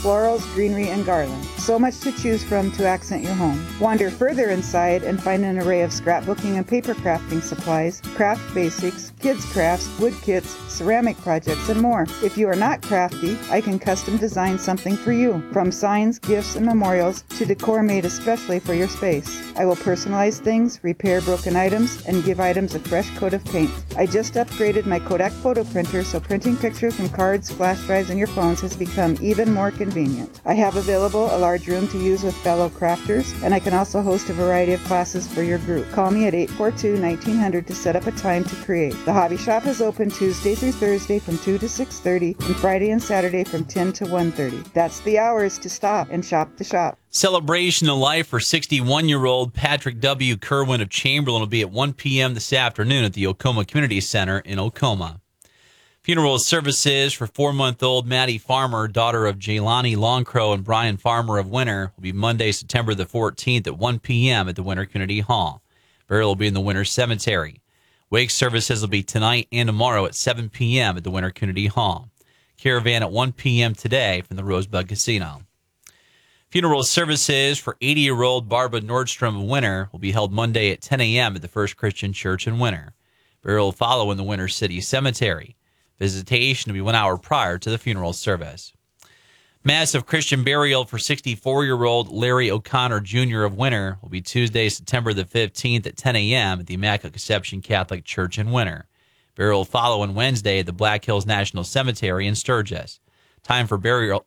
florals, greenery, and garland. So much to choose from to accent your home. Wander further inside and find an array of scrapbooking and paper crafting supplies, craft basics, kids crafts, wood kits, ceramic projects, and more. If you are not crafty, I can custom design something for you, from signs, gifts, and memorials to decor made especially for your space. I will personalize things, repair broken items, and give items a fresh coat of paint. I just upgraded my Kodak photo printer, so printing pictures from cards, flash drives, and your phones has become even more convenient. I have available a large room to use with fellow crafters, and I can also host a variety of classes for your group. Call me at 842-1900 to set up a time to create. The Hobby Shop is open Tuesday through Thursday from 2 to 6:30 and Friday and Saturday from 10 to 1:30. That's the hours to stop and shop the shop. Celebration of life for 61-year-old Patrick W. Kerwin of Chamberlain will be at 1 p.m. this afternoon at the Okoma Community Center in Okoma. Funeral services for 4-month-old Maddie Farmer, daughter of Jaylani Longcrow and Brian Farmer of Winter, will be Monday, September the 14th at 1 p.m. at the Winter Community Hall. Burial will be in the Winter Cemetery. Wake services will be tonight and tomorrow at 7 p.m. at the Winter Community Hall. Caravan at 1 p.m. today from the Rosebud Casino. Funeral services for 80-year-old Barbara Nordstrom of Winter will be held Monday at 10 a.m. at the First Christian Church in Winter. Burial will follow in the Winter City Cemetery. Visitation will be 1 hour prior to the funeral service. Massive Christian burial for 64-year-old Larry O'Connor Jr. of Winter will be Tuesday, September the 15th at 10 a.m. at the Immaculate Conception Catholic Church in Winter. Burial will follow on Wednesday at the Black Hills National Cemetery in Sturgis. Time for burial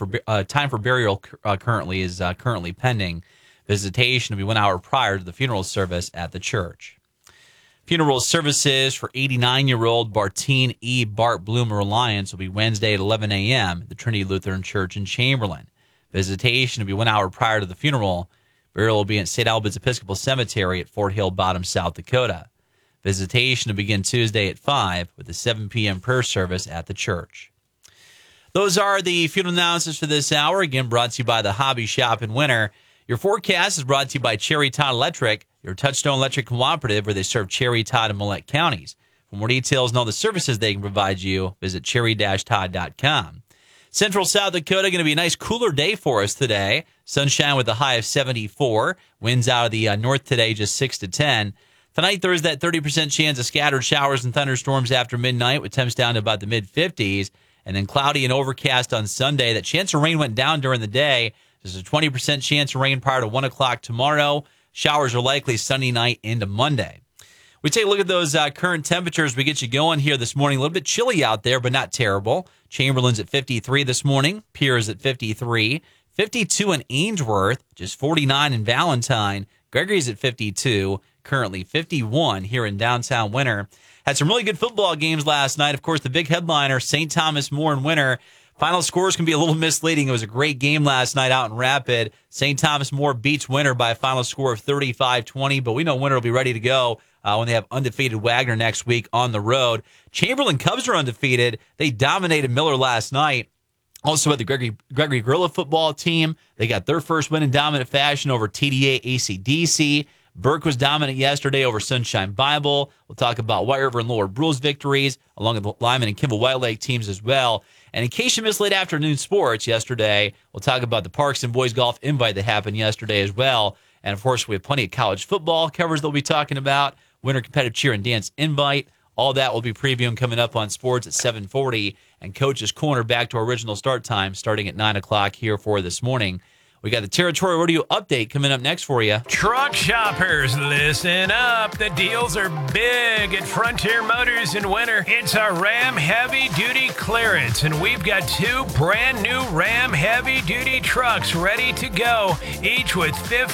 currently is pending. Visitation will be 1 hour prior to the funeral service at the church. Funeral services for 89-year-old Bartine E. Bart Bloomer Alliance will be Wednesday at 11 a.m. at the Trinity Lutheran Church in Chamberlain. Visitation will be 1 hour prior to the funeral. Burial will be at St. Albans Episcopal Cemetery at Fort Hill Bottom, South Dakota. Visitation will begin Tuesday at 5 with a 7 p.m. prayer service at the church. Those are the funeral announcements for this hour. Again, brought to you by the Hobby Shop in Winter. Your forecast is brought to you by Cherry Todd Electric, your Touchstone Electric Cooperative, where they serve Cherry, Todd, and Millette counties. For more details and all the services they can provide you, visit cherry-todd.com. Central South Dakota, going to be a nice cooler day for us today. Sunshine with a high of 74. Winds out of the north today, just 6 to 10. Tonight, there's that 30% chance of scattered showers and thunderstorms after midnight, with temps down to about the mid-50s. And then cloudy and overcast on Sunday. That chance of rain went down during the day. There's a 20% chance of rain prior to 1 o'clock tomorrow. Showers are likely Sunday night into Monday. We take a look at those current temperatures. We get you going here this morning. A little bit chilly out there, but not terrible. Chamberlain's at 53 this morning. Pierre's at 53. 52 in Ainsworth. Just 49 in Valentine. Gregory's at 52. Currently 51 here in downtown Winter. Had some really good football games last night. Of course, the big headliner, St. Thomas More in Winter. Final scores can be a little misleading. It was a great game last night out in Rapid. St. Thomas More beats Winter by a final score of 35-20, but we know Winter will be ready to go when they have undefeated Wagner next week on the road. Chamberlain Cubs are undefeated. They dominated Miller last night. Also had the Gregory Gorilla football team. They got their first win in dominant fashion over TDA AC/DC. Burke was dominant yesterday over Sunshine Bible. We'll talk about White River and Lower Bruce victories, along with the Lyman and Kimball White Lake teams as well. And in case you missed late afternoon sports yesterday, we'll talk about the Parks and Boys Golf Invite that happened yesterday as well. And, of course, we have plenty of college football covers that we'll be talking about, Winter Competitive Cheer and Dance Invite. All that we'll be previewing coming up on sports at 7:40. And Coach's Corner back to our original start time starting at 9 o'clock here for this morning. We got the Territory Rodeo update coming up next for you. Truck shoppers, listen up. The deals are big at Frontier Motors in Winter. It's our Ram Heavy Duty clearance, and we've got 2 brand new Ram Heavy Duty trucks ready to go, each with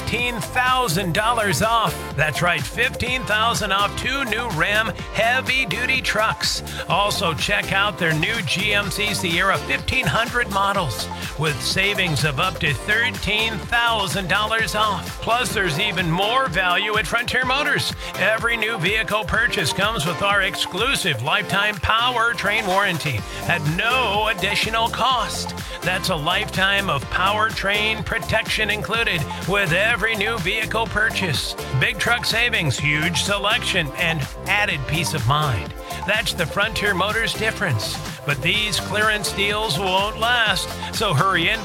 $15,000 off. That's right, $15,000 off 2 new Ram Heavy Duty trucks. Also, check out their new GMC Sierra 1500 models with savings of up to $13,000 off. Plus, there's even more value at Frontier Motors. Every new vehicle purchase comes with our exclusive lifetime powertrain warranty at no additional cost. That's a lifetime of powertrain protection included with every new vehicle purchase. Big truck savings, huge selection, and added peace of mind. That's the Frontier Motors difference. But these clearance deals won't last, so hurry in